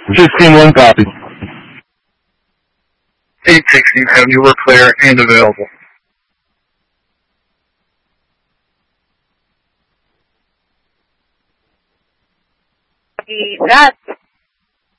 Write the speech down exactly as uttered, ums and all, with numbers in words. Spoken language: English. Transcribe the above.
Fifteen one copy. eight sixteen, have new work clear and available. Copy that.